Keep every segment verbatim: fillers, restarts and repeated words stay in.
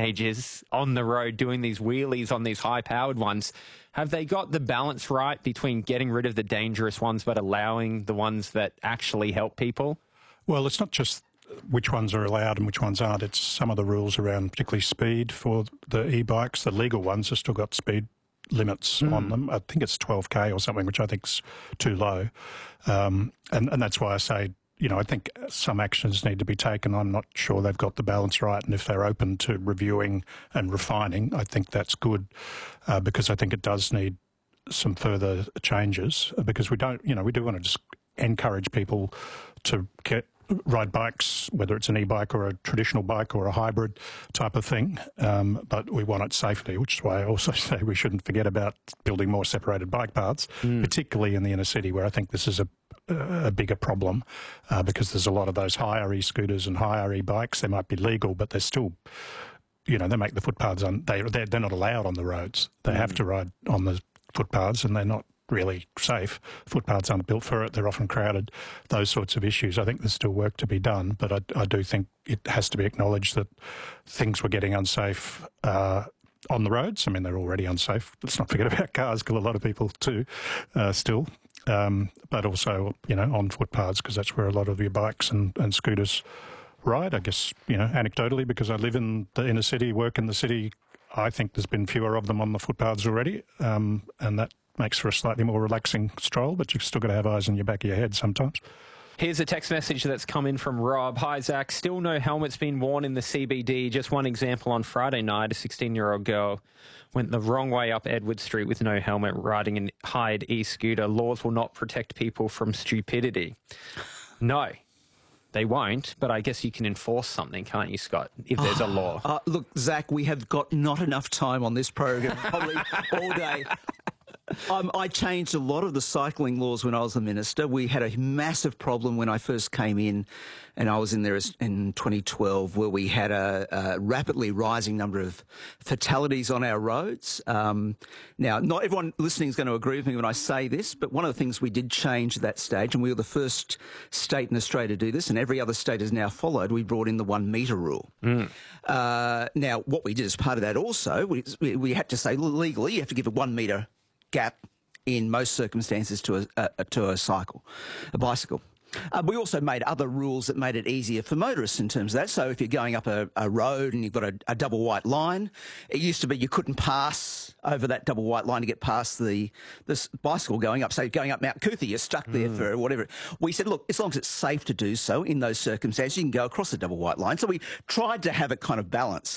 teenagers on the road doing these wheelies on these high-powered ones. Have they got the balance right between getting rid of the dangerous ones but allowing the ones that actually help people? Well, it's not just which ones are allowed and which ones aren't. It's some of the rules around particularly speed for the e-bikes. The legal ones have still got speed limits mm. on them. I think it's twelve K or something, which I think's too low. Um, and, and that's why I say, you know, I think some actions need to be taken. I'm not sure they've got the balance right. And if they're open to reviewing and refining, I think that's good uh, because I think it does need some further changes because we don't, you know, we do want to just encourage people to get ride bikes, whether it's an e-bike or a traditional bike or a hybrid type of thing, um, but we want it safely, which is why I also say we shouldn't forget about building more separated bike paths, mm. particularly in the inner city where I think this is a, a bigger problem uh, because there's a lot of those higher e-scooters and higher e-bikes. They might be legal, but they're still, you know, they make the footpaths, on, they, they're, they're not allowed on the roads. They mm. have to ride on the footpaths and they're not really safe. Footpaths aren't built for it. They're often crowded. Those sorts of issues. I think there's still work to be done, but I, I do think it has to be acknowledged that things were getting unsafe uh, on the roads. I mean, they're already unsafe. Let's not forget about cars, kill a lot of people too, uh, still. Um, but also, you know, on footpaths, because that's where a lot of your bikes and, and scooters ride. I guess, you know, anecdotally, because I live in the inner city, work in the city, I think there's been fewer of them on the footpaths already, um, and that makes for a slightly more relaxing stroll, but you've still got to have eyes in your back of your head sometimes. Here's a text message that's come in from Rob. Hi, Zach. Still no helmets being worn in the C B D. Just one example, on Friday night, a sixteen-year-old girl went the wrong way up Edward Street with no helmet, riding an hired e-scooter. Laws will not protect people from stupidity. No, they won't, but I guess you can enforce something, can't you, Scott, if there's a law? Uh, look, Zach, we have got not enough time on this program, probably all day. Um, I changed a lot of the cycling laws when I was the minister. We had a massive problem when I first came in, and I was in there in twenty twelve, where we had a, a rapidly rising number of fatalities on our roads. Um, now, not everyone listening is going to agree with me when I say this, but one of the things we did change at that stage, and we were the first state in Australia to do this, and every other state has now followed, we brought in the one metre rule. Mm. Uh, now, what we did as part of that also, we, we had to say legally you have to give a one metre gap in most circumstances to a, a to a cycle, a bicycle. Uh, we also made other rules that made it easier for motorists in terms of that. So if you're going up a, a road and you've got a, a double white line, it used to be you couldn't pass over that double white line to get past the this bicycle going up. So going up Mount Coothy, you're stuck there mm. for whatever. We said, look, as long as it's safe to do so in those circumstances, you can go across the double white line. So we tried to have a kind of balance.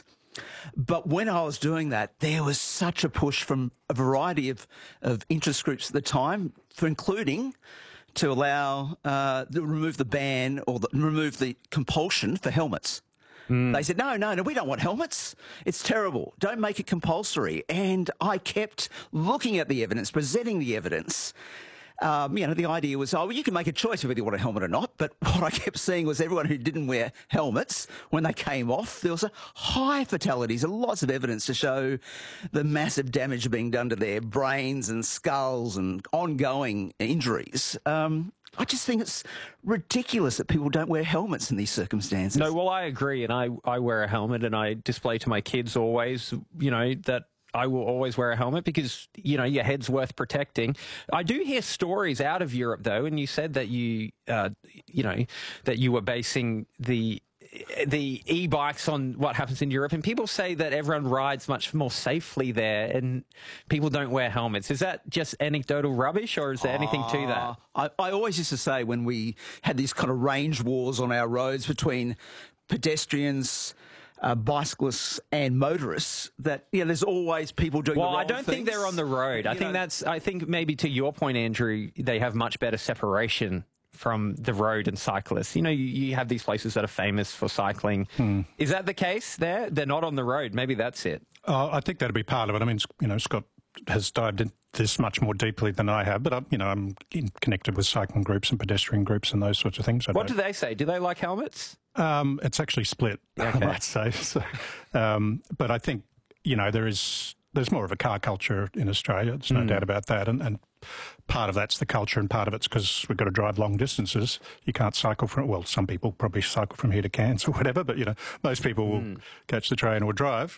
But when I was doing that, there was such a push from a variety of, of interest groups at the time, for including to allow, uh, to remove the ban or the, remove the compulsion for helmets. Mm. They said, no, no, no, we don't want helmets. It's terrible. Don't make it compulsory. And I kept looking at the evidence, presenting the evidence. Um, you know, the idea was, oh, well, you can make a choice of whether you want a helmet or not. But what I kept seeing was everyone who didn't wear helmets, when they came off, there was a high fatalities and lots of evidence to show the massive damage being done to their brains and skulls and ongoing injuries. Um, I just think it's ridiculous that people don't wear helmets in these circumstances. No, well, I agree. And I, I wear a helmet and I display to my kids always, you know, that I will always wear a helmet because, you know, your head's worth protecting. I do hear stories out of Europe, though, and you said that you, uh, you know, that you were basing the the e-bikes on what happens in Europe, and people say that everyone rides much more safely there and people don't wear helmets. Is that just anecdotal rubbish, or is there anything uh, to that? I, I always used to say when we had these kind of range wars on our roads between pedestrians, Uh, bicyclists and motorists, that, you know, there's always people doing well, the wrong I don't things. think they're on the road. I you think know, that's, I think maybe to your point, Andrew, they have much better separation from the road and cyclists. You know, you, you have these places that are famous for cycling. Hmm. Is that the case there? They're not on the road. Maybe that's it. Uh, I think that'd be part of it. I mean, you know, Scott has dived into this much more deeply than I have, but I'm, you know, I'm in, connected with cycling groups and pedestrian groups and those sorts of things. I what do they say? Do they like helmets? Um, it's actually split, okay. I might say. So, um, but I think, you know, there is there's more of a car culture in Australia. There's no mm. doubt about that. And, and part of that's the culture, and part of it's because we've got to drive long distances. You can't cycle from, well, some people probably cycle from here to Cairns or whatever, but, you know, most people will mm. catch the train or drive.